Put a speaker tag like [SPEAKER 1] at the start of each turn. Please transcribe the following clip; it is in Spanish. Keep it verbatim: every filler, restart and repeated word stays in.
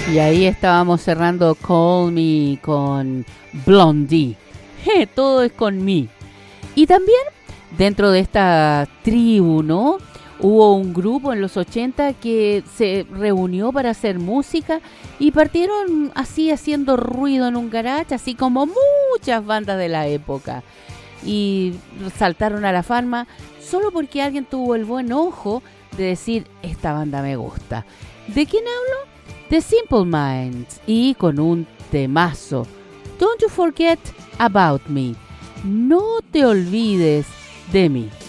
[SPEAKER 1] Y ahí estábamos cerrando Call Me con Blondie. Je, todo es con mí. Y también dentro de esta tribu, ¿no? Hubo un grupo en los ochenta que se reunió para hacer música y partieron así haciendo ruido en un garage, así como muchas bandas de la época. Y saltaron a la fama solo porque alguien tuvo el buen ojo de decir, esta banda me gusta. ¿De quién hablo? The Simple Minds, y con un temazo, Don't You Forget About Me, no te olvides de mí.